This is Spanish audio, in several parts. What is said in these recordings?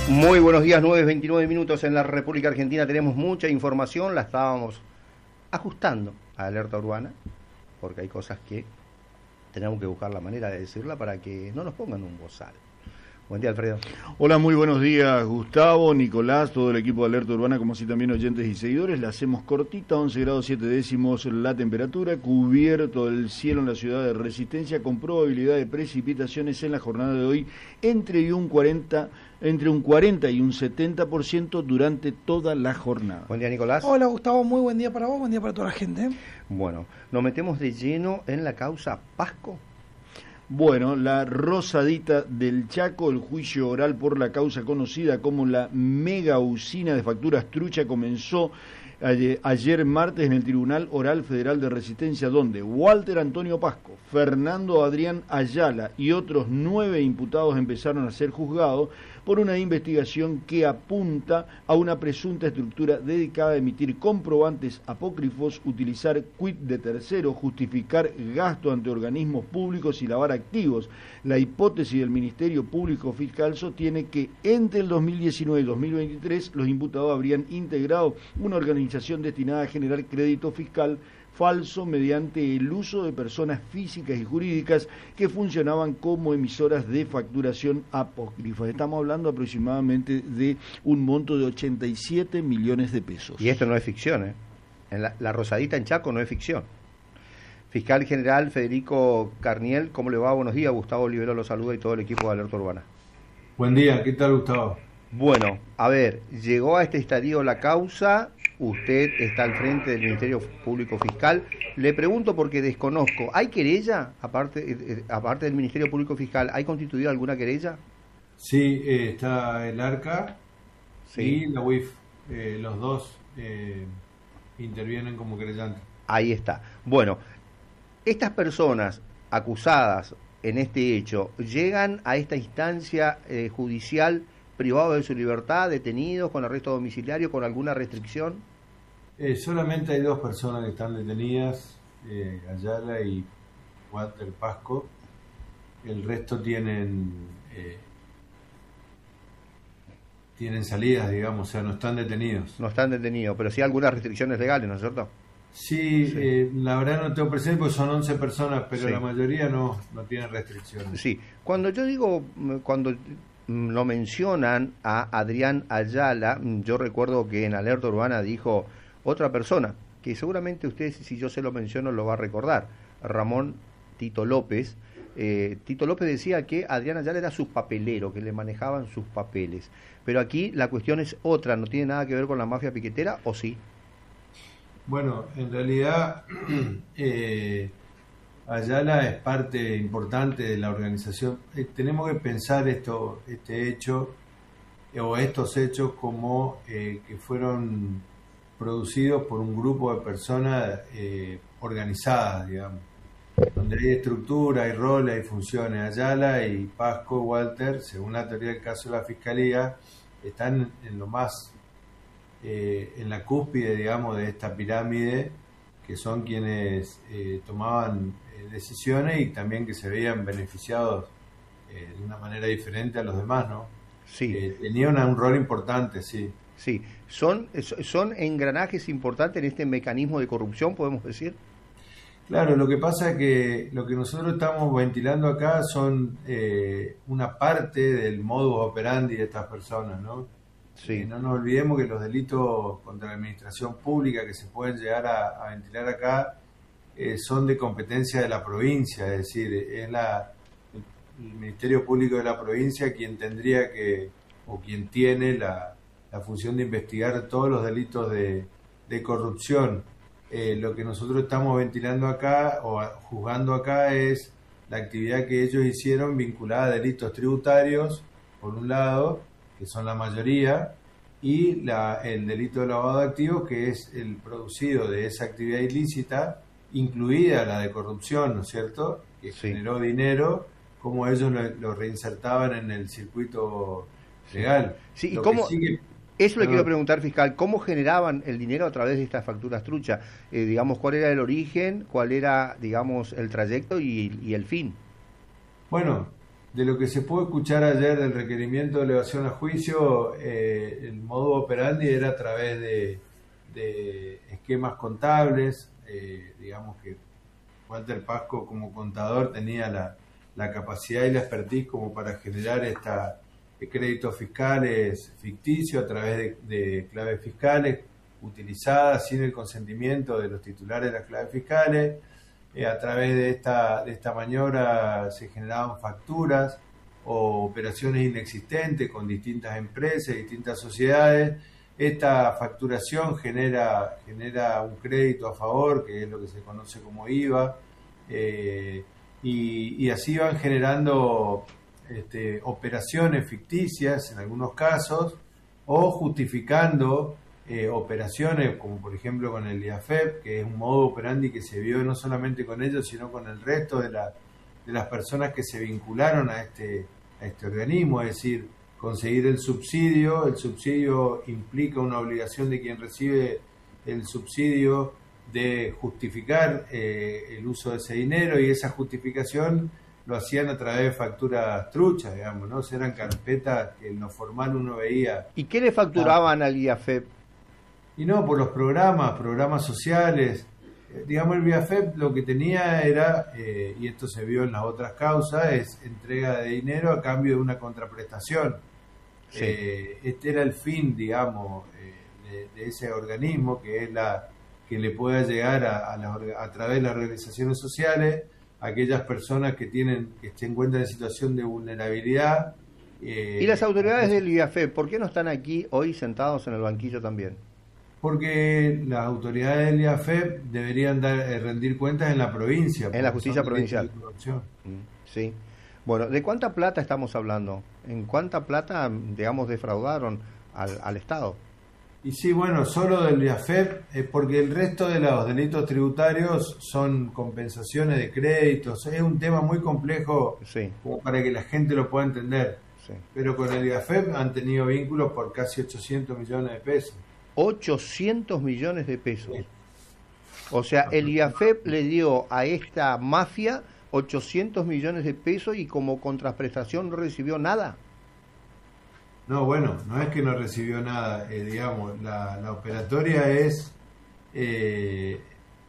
Muy buenos días, 9:29 minutos en la República Argentina. Tenemos mucha información, la estábamos ajustando a Alerta Urbana, porque hay cosas que tenemos que buscar la manera de decirla para que no nos pongan un bozal. Buen día, Alfredo. Hola, muy buenos días, Gustavo, Nicolás, todo el equipo de Alerta Urbana, como así también oyentes y seguidores. La hacemos cortita, 11 grados 7 décimos la temperatura, cubierto el cielo en la ciudad de Resistencia, con probabilidad de precipitaciones en la jornada de hoy entre un 40 y un 70% durante toda la jornada. Buen día, Nicolás. Hola, Gustavo, muy buen día para vos, buen día para toda la gente. Bueno, nos metemos de lleno en la causa Pasco. Bueno, la Rosadita del Chaco, el juicio oral por la causa conocida como la mega usina de facturas trucha, comenzó ayer martes en el Tribunal Oral Federal de Resistencia, donde Walter Antonio Pasco, Fernando Adrián Ayala y otros 9 imputados empezaron a ser juzgados por una investigación que apunta a una presunta estructura dedicada a emitir comprobantes apócrifos, utilizar quit de terceros, justificar gasto ante organismos públicos y lavar activos. La hipótesis del Ministerio Público Fiscal sostiene que entre el 2019 y 2023 los imputados habrían integrado una organización destinada a generar crédito fiscal falso mediante el uso de personas físicas y jurídicas que funcionaban como emisoras de facturación apócrifas. Estamos hablando aproximadamente de un monto de 87 millones de pesos. Y esto no es ficción, ¿eh? La Rosadita en Chaco no es ficción. Fiscal General Federico Carniel, ¿cómo le va? Buenos días. Gustavo Olivero lo saluda y todo el equipo de Alerta Urbana. Buen día, ¿qué tal, Gustavo? Bueno, a ver, llegó a este estadio la causa, usted está al frente del Ministerio Público Fiscal. Le pregunto porque desconozco, ¿hay querella? Aparte del Ministerio Público Fiscal, ¿hay constituido alguna querella? Sí, está el ARCA Sí. y la UIF, los dos intervienen como querellantes. Ahí está. Bueno, estas personas acusadas en este hecho, ¿llegan a esta instancia judicial privados de su libertad, detenidos, con arresto domiciliario, con alguna restricción? Solamente hay 2 personas que están detenidas, Ayala y Walter Pasco. El resto tienen salidas, digamos, o sea, no están detenidos. No están detenidos, pero sí algunas restricciones legales, ¿no es cierto? Sí, la verdad no tengo presente porque son 11 personas, pero Sí. la mayoría no tienen restricciones. Sí, cuando lo mencionan a Adrián Ayala, yo recuerdo que en Alerta Urbana dijo otra persona, que seguramente usted, si yo se lo menciono, lo va a recordar, Ramón Tito López. Tito López decía que Adrián Ayala era su papelero, que le manejaban sus papeles. Pero aquí la cuestión es otra, ¿no tiene nada que ver con la mafia piquetera o sí? Bueno, en realidad Ayala es parte importante de la organización. Tenemos que pensar este hecho o estos hechos como que fueron producidos por un grupo de personas organizadas, digamos, donde hay estructura, hay roles, hay funciones. Ayala y Pasco, Walter, según la teoría del caso de la Fiscalía, están en lo más en la cúspide, digamos, de esta pirámide, que son quienes tomaban decisiones y también que se veían beneficiados de una manera diferente a los demás, ¿no? Sí. Tenían un rol importante, sí. Sí, son engranajes importantes en este mecanismo de corrupción, podemos decir. Claro, lo que pasa es que lo que nosotros estamos ventilando acá son una parte del modus operandi de estas personas, ¿no? Sí. No nos olvidemos que los delitos contra la administración pública que se pueden llegar a ventilar acá son de competencia de la provincia, es decir, es el Ministerio Público de la provincia quien tendría que, o quien tiene la función de investigar todos los delitos de corrupción. Lo que nosotros estamos ventilando acá o juzgando acá es la actividad que ellos hicieron vinculada a delitos tributarios, por un lado, que son la mayoría, y el delito de lavado de activos, que es el producido de esa actividad ilícita, incluida la de corrupción, ¿no es cierto?, que Sí. generó dinero, como ellos lo reinsertaban en el circuito legal. Sí, ¿y Lo cómo? que sigue- Eso le quiero Perdón. preguntar, fiscal, ¿cómo generaban el dinero a través de estas facturas truchas? Digamos, ¿cuál era el origen, cuál era, digamos, el trayecto y el fin? Bueno, de lo que se pudo escuchar ayer del requerimiento de elevación a juicio, el modo operandi era a través de esquemas contables, digamos que Walter Pasco como contador tenía la capacidad y la expertise como para generar créditos fiscales ficticios a través de claves fiscales utilizadas sin el consentimiento de los titulares de las claves fiscales. A través de esta maniobra se generaban facturas o operaciones inexistentes con distintas empresas, distintas sociedades. Esta facturación genera un crédito a favor, que es lo que se conoce como IVA, y así van generando operaciones ficticias en algunos casos, o justificando operaciones, como por ejemplo con el IAFEP, que es un modo operandi que se vio no solamente con ellos, sino con el resto de las personas que se vincularon a este organismo, es decir, conseguir el subsidio. El subsidio implica una obligación de quien recibe el subsidio de justificar el uso de ese dinero, y esa justificación lo hacían a través de facturas truchas, digamos, ¿no? Eran carpetas que en lo formal uno veía. ¿Y qué le facturaban al IAFEP? Y no, por los programas sociales. Digamos, el IAFEP lo que tenía era, y esto se vio en las otras causas, es entrega de dinero a cambio de una contraprestación. Sí. Este era el fin, digamos, de ese organismo, que es que le pueda llegar a través de las organizaciones sociales a aquellas personas que se encuentran en situación de vulnerabilidad. ¿Y las autoridades del IAFEP, por qué no están aquí hoy sentados en el banquillo también? Porque las autoridades del IAFEP deberían rendir cuentas en la provincia. En la justicia provincial. Sí. Bueno, ¿de cuánta plata estamos hablando? ¿En cuánta plata, digamos, defraudaron al Estado? Y sí, bueno, solo del IAFEP, porque el resto de los delitos tributarios son compensaciones de créditos. Es un tema muy complejo, sí, como para que la gente lo pueda entender. Sí. Pero con el IAFEP han tenido vínculos por casi 800 millones de pesos. 800 millones de pesos. Sí. O sea, el IAFEP le dio a esta mafia 800 millones de pesos y como contraprestación no recibió nada. No, bueno, no es que no recibió nada, digamos, la operatoria es, el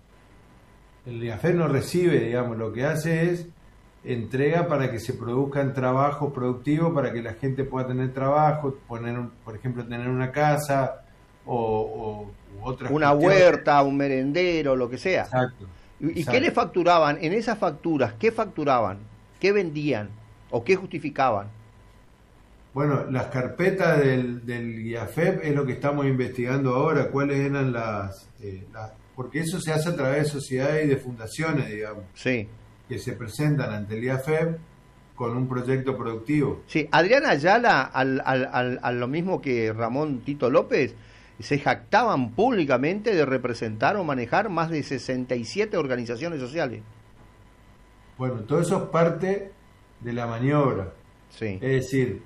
IAFEP no recibe, digamos, lo que hace es entrega para que se produzcan trabajos productivos, para que la gente pueda tener trabajo, por ejemplo, tener una casa o otras una cuestiones. Huerta, un merendero, lo que sea. Exacto. ¿Y qué le facturaban en esas facturas? ¿Qué facturaban? ¿Qué vendían? ¿O qué justificaban? Bueno, las carpetas del IAFEP es lo que estamos investigando ahora, cuáles eran porque eso se hace a través de sociedades y de fundaciones, digamos, sí, que se presentan ante el IAFEP con un proyecto productivo. Sí, Adrián Ayala, a lo mismo que Ramón Tito López, se jactaban públicamente de representar o manejar más de 67 organizaciones sociales. Bueno, todo eso es parte de la maniobra. Sí. Es decir,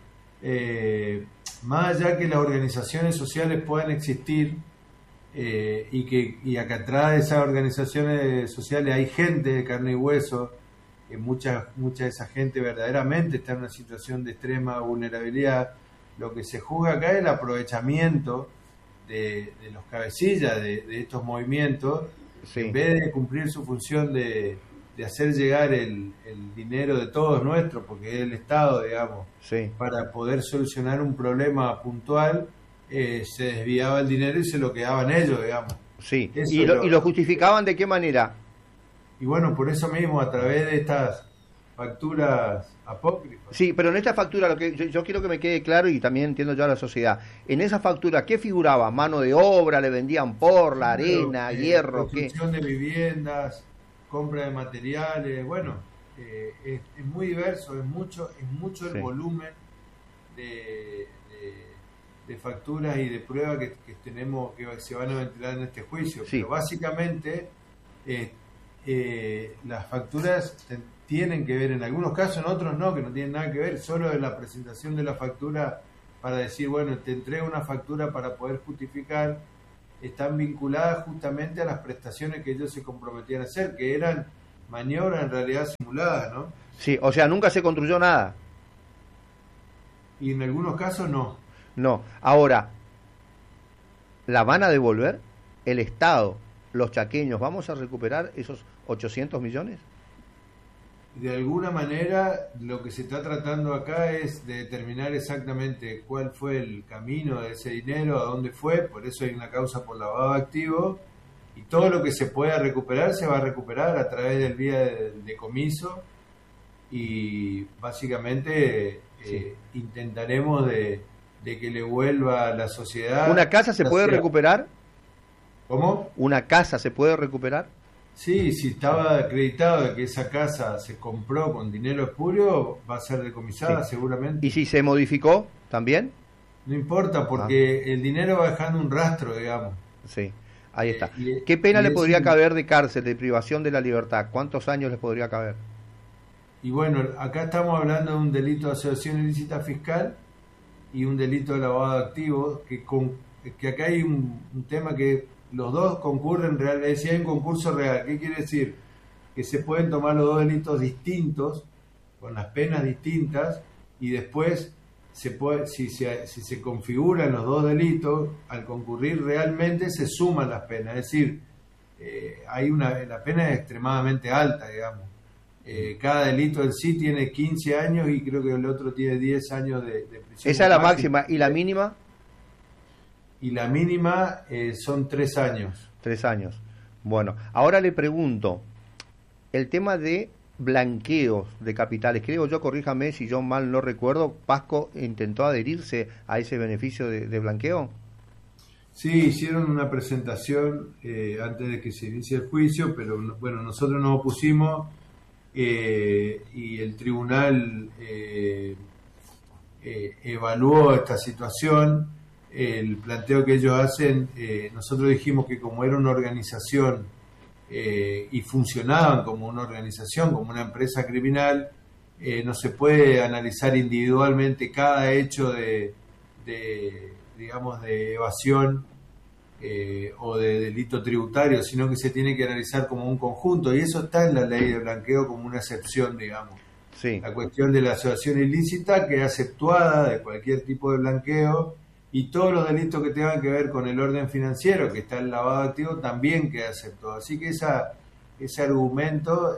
más allá que las organizaciones sociales puedan existir y acá atrás de esas organizaciones sociales hay gente de carne y hueso, que mucha de esa gente verdaderamente está en una situación de extrema vulnerabilidad, lo que se juzga acá es el aprovechamiento de los cabecillas de estos movimientos, sí, en vez de cumplir su función de hacer llegar el dinero de todos nuestros, porque es el Estado, digamos, sí, para poder solucionar un problema puntual, se desviaba el dinero y se lo quedaban ellos, digamos. Sí. ¿Y lo justificaban de qué manera? Y bueno, por eso mismo, a través de estas facturas apócrifas. Sí, pero en esta factura, lo que yo quiero que me quede claro, y también entiendo yo a la sociedad, en esa factura, ¿qué figuraba? ¿Mano de obra? ¿Le vendían la arena, hierro? Construcción de viviendas, compra de materiales, bueno, es muy diverso, es mucho el volumen de facturas y de pruebas que tenemos, que se van a ventilar en este juicio. Sí. Pero básicamente las facturas tienen que ver, en algunos casos, en otros no, que no tienen nada que ver, solo de la presentación de la factura para decir, bueno, te entrego una factura para poder justificar, están vinculadas justamente a las prestaciones que ellos se comprometían a hacer, que eran maniobras en realidad simuladas, ¿no? Sí, o sea, nunca se construyó nada. Y en algunos casos no. No. Ahora, ¿la van a devolver? ¿El Estado, los chaqueños, vamos a recuperar esos 800 millones? De alguna manera, lo que se está tratando acá es de determinar exactamente cuál fue el camino de ese dinero, a dónde fue, por eso hay una causa por lavado de activos, y todo lo que se pueda recuperar se va a recuperar a través del vía de decomiso, y básicamente intentaremos de que le vuelva a la sociedad. ¿Una casa se puede recuperar? ¿Cómo? ¿Una casa se puede recuperar? Sí, si estaba acreditado de que esa casa se compró con dinero espurio, va a ser decomisada seguramente. ¿Y si se modificó también? No importa, porque el dinero va dejando un rastro, digamos. Sí, ahí está. ¿Qué pena le podría caber de cárcel, de privación de la libertad? ¿Cuántos años le podría caber? Y bueno, acá estamos hablando de un delito de asociación ilícita fiscal y un delito de lavado de activos, que acá hay un tema que los dos concurren realmente. Si hay un concurso real, ¿qué quiere decir? Que se pueden tomar los dos delitos distintos, con las penas distintas, y después se puede, si se configuran los dos delitos, al concurrir realmente se suman las penas. Es decir, la pena es extremadamente alta, digamos. Cada delito en sí tiene 15 años y creo que el otro tiene 10 años de prisión. Esa es la máxima. ¿Y la mínima? Y la mínima son 3 años. 3 años. Bueno, ahora le pregunto, el tema de blanqueos de capitales, creo yo, corríjame si yo mal no recuerdo, ¿Pasco intentó adherirse a ese beneficio de blanqueo? Sí, hicieron una presentación antes de que se inicie el juicio, pero bueno, nosotros nos opusimos y el tribunal evaluó esta situación. El planteo que ellos hacen, nosotros dijimos que como era una organización y funcionaban como una organización, como una empresa criminal, no se puede analizar individualmente cada hecho de evasión o de delito tributario, sino que se tiene que analizar como un conjunto, y eso está en la ley de blanqueo como una excepción, digamos. Sí. La cuestión de la asociación ilícita queda exceptuada de cualquier tipo de blanqueo, y todos los delitos que tengan que ver con el orden financiero, que está el lavado de activos, también queda exceptuado. Así que ese argumento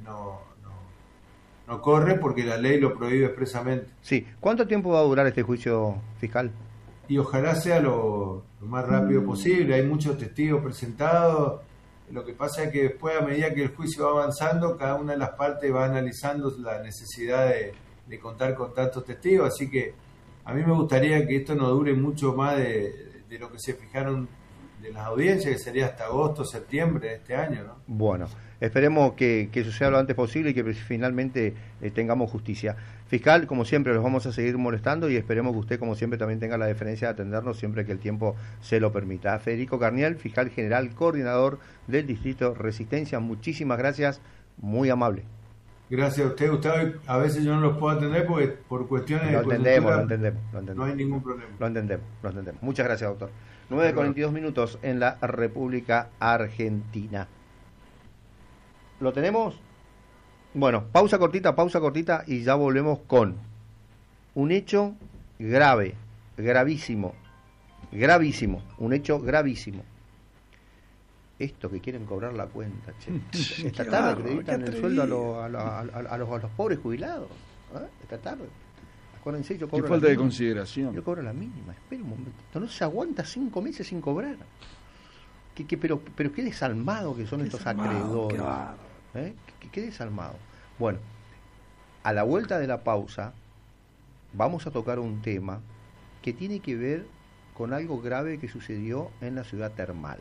no corre porque la ley lo prohíbe expresamente. Sí. ¿Cuánto tiempo va a durar este juicio fiscal? Y ojalá sea lo más rápido posible. Hay muchos testigos presentados. Lo que pasa es que después, a medida que el juicio va avanzando, cada una de las partes va analizando la necesidad de contar con tantos testigos. Así que a mí me gustaría que esto no dure mucho más de lo que se fijaron de las audiencias, que sería hasta agosto, septiembre de este año, ¿no? Bueno, esperemos que suceda lo antes posible y que finalmente tengamos justicia. Fiscal, como siempre, los vamos a seguir molestando y esperemos que usted, como siempre, también tenga la deferencia de atendernos siempre que el tiempo se lo permita. Federico Carniel, fiscal general, coordinador del Distrito Resistencia, muchísimas gracias, muy amable. Gracias a usted, Gustavo. A veces yo no los puedo atender porque por cuestiones lo de entendemos. no hay ningún problema. Lo entendemos. Muchas gracias, doctor. 9:42 minutos en la República Argentina. ¿Lo tenemos? Bueno, pausa cortita y ya volvemos con un hecho grave, gravísimo, un hecho gravísimo. Esto que quieren cobrar la cuenta, che. Esta tarde acreditan el sueldo a los pobres jubilados. Esta tarde. Acuérdense, yo cobro. Qué falta de consideración. Yo cobro la mínima. Espera un momentito. No se aguanta 5 meses sin cobrar. Pero qué desalmado que son estos acreedores. Qué desalmado. Bueno, a la vuelta de la pausa vamos a tocar un tema que tiene que ver con algo grave que sucedió en la ciudad termal.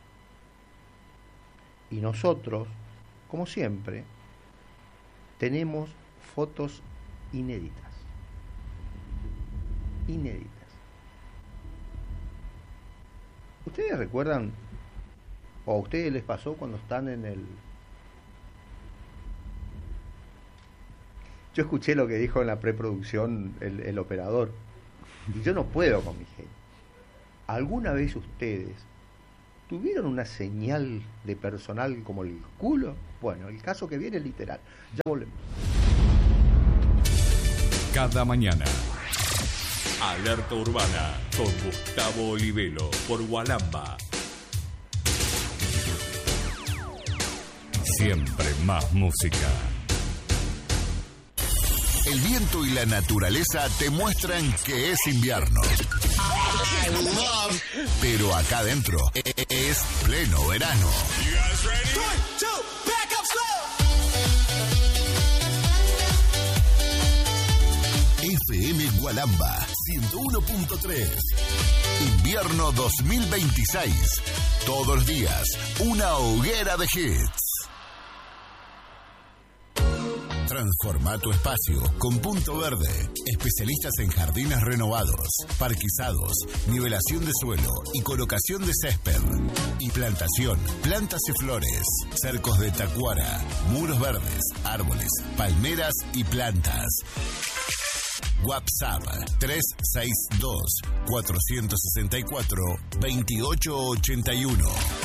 Y nosotros, como siempre, tenemos fotos inéditas. ¿Ustedes recuerdan, o a ustedes les pasó cuando están en el... Yo escuché lo que dijo en la preproducción el operador, y yo no puedo con mi gente. ¿Alguna vez ustedes tuvieron una señal de personal como el culo? Bueno, el caso que viene es literal. Ya volvemos. Cada mañana Alerta Urbana con Gustavo Olivelo por Gualamba. Siempre más música. El viento y la naturaleza te muestran que es invierno. Pero acá adentro es pleno verano. FM Gualamba 101.3. Invierno 2026. Todos los días, una hoguera de hits. Transforma tu espacio con Punto Verde. Especialistas en jardines renovados, parquizados, nivelación de suelo y colocación de césped. Y plantación, plantas y flores, cercos de tacuara, muros verdes, árboles, palmeras y plantas. WhatsApp 362-464-2881.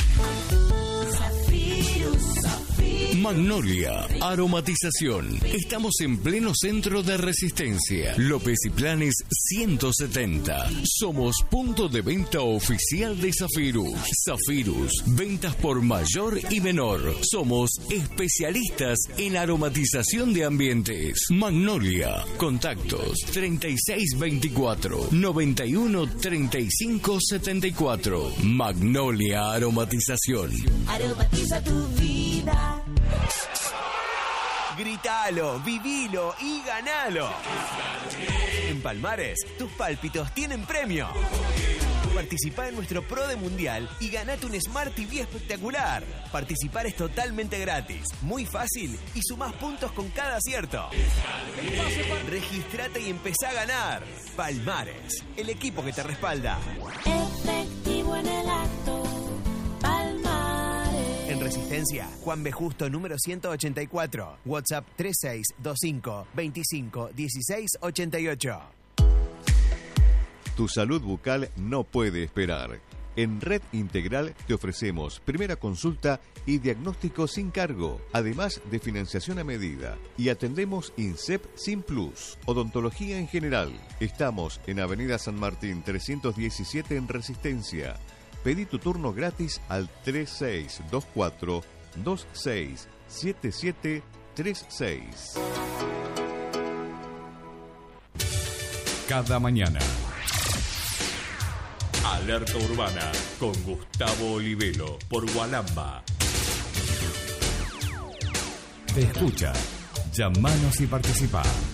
Magnolia Aromatización. Estamos en pleno centro de Resistencia. López y Planes 170. Somos punto de venta oficial de Zafirus. Zafirus, ventas por mayor y menor. Somos especialistas en aromatización de ambientes. Magnolia. Contactos 3624-913574. Magnolia Aromatización. Aromatiza tu vida. Gritalo, vivilo y ganalo. En Palmares, tus pálpitos tienen premio. Participá en nuestro Pro de Mundial y ganate un Smart TV espectacular. Participar es totalmente gratis, muy fácil y sumás puntos con cada acierto. Registrate y empezá a ganar. Palmares, el equipo que te respalda. Efectivo en el acto. Palmares. En Resistencia, Juan B. Justo, número 184. WhatsApp 3625-251688. Tu salud bucal no puede esperar. En Red Integral te ofrecemos primera consulta y diagnóstico sin cargo, además de financiación a medida. Y atendemos INSEP sin plus, odontología en general. Estamos en Avenida San Martín 317 en Resistencia. Pedí tu turno gratis al 3624-267736. Cada mañana. Alerta Urbana con Gustavo Olivelo por Gualamba. Te escucha. Llamanos y participa.